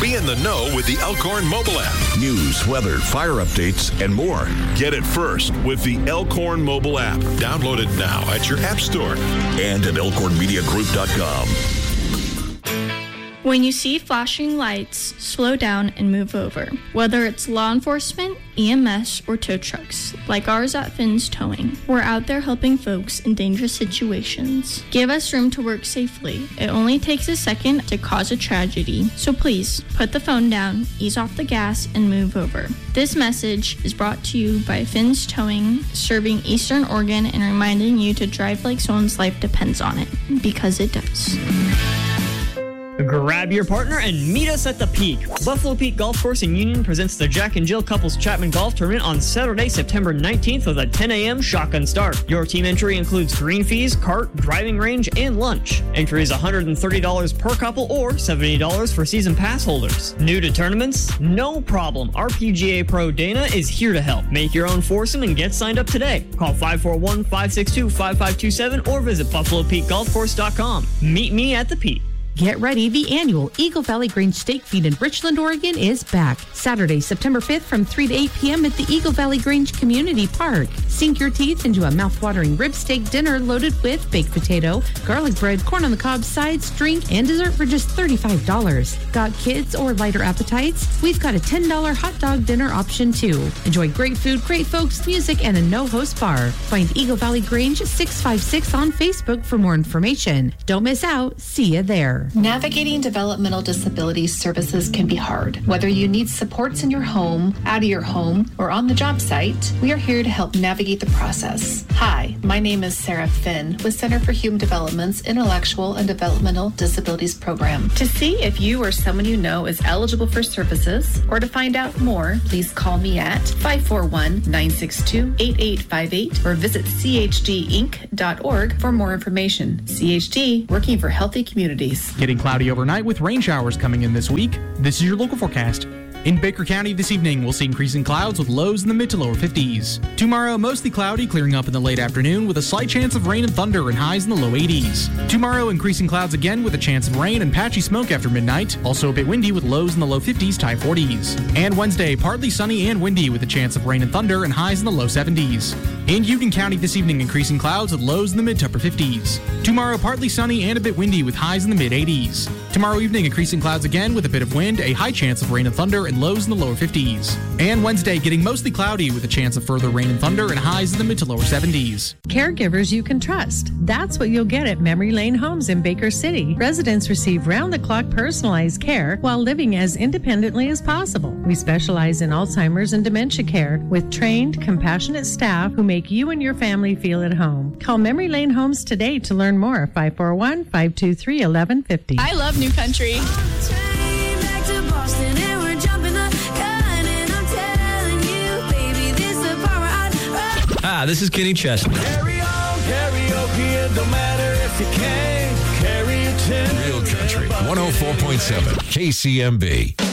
Be in the know with the Elkhorn mobile app. News, weather, fire updates, and more. Get it first with the Elkhorn mobile app. Download it now at your app store and at elkhornmediagroup.com. When you see flashing lights, slow down and move over. Whether it's law enforcement, EMS, or tow trucks, like ours at Finn's Towing, we're out there helping folks in dangerous situations. Give us room to work safely. It only takes a second to cause a tragedy, so please put the phone down, ease off the gas, and move over. This message is brought to you by Finn's Towing, serving Eastern Oregon and reminding you to drive like someone's life depends on it, because it does. Grab your partner and meet us at the Peak. Buffalo Peak Golf Course in Union presents the Jack and Jill Couples Chapman Golf Tournament on Saturday, September 19th with a 10 a.m. shotgun start. Your team entry includes green fees, cart, driving range, and lunch. Entry is $130 per couple or $70 for season pass holders. New to tournaments? No problem. Our PGA Pro Dana is here to help. Make your own foursome and get signed up today. Call 541-562-5527 or visit BuffaloPeakGolfCourse.com. Meet me at the Peak. Get ready, the annual Eagle Valley Grange Steak Feed in Richland, Oregon is back. Saturday, September 5th from 3 to 8 p.m. at the Eagle Valley Grange Community Park. Sink your teeth into a mouth-watering rib steak dinner loaded with baked potato, garlic bread, corn on the cob, sides, drink, and dessert for just $35. Got kids or lighter appetites? We've got a $10 hot dog dinner option too. Enjoy great food, great folks, music, and a no-host bar. Find Eagle Valley Grange 656 on Facebook for more information. Don't miss out. See you there. Navigating developmental disability services can be hard. Whether you need supports in your home, out of your home, or on the job site, we are here to help navigate the process. Hi, my name is Sarah Finn with Center for Human Development's Intellectual and Developmental Disabilities Program. To see if you or someone you know is eligible for services, or to find out more, please call me at 541-962-8858 or visit chdinc.org for more information. CHD, working for healthy communities. Getting cloudy overnight with rain showers coming in this week. This is your local forecast. In Baker County this evening, we'll see increasing clouds with lows in the mid to lower 50s. Tomorrow, mostly cloudy, clearing up in the late afternoon with a slight chance of rain and thunder and highs in the low 80s. Tomorrow, increasing clouds again with a chance of rain and patchy smoke after midnight. Also a bit windy with lows in the low 50s to high 40s. And Wednesday, partly sunny and windy with a chance of rain and thunder and highs in the low 70s. In Union County this evening, increasing clouds with lows in the mid to upper 50s. Tomorrow, partly sunny and a bit windy with highs in the mid 80s. Tomorrow evening, increasing clouds again with a bit of wind, a high chance of rain and thunder and lows in the lower 50s. And Wednesday, getting mostly cloudy with a chance of further rain and thunder and highs in the mid to lower 70s. Caregivers you can trust. That's what you'll get at Memory Lane Homes in Baker City. Residents receive round-the-clock personalized care while living as independently as possible. We specialize in Alzheimer's and dementia care with trained, compassionate staff who make you and your family feel at home. Call Memory Lane Homes today to learn more. 541-523-1150. I love New Country. Hi, this is Kenny Chesney. Carry on, karaoke, it don't matter if you can't carry a tune. Real Country 104.7 KCMB.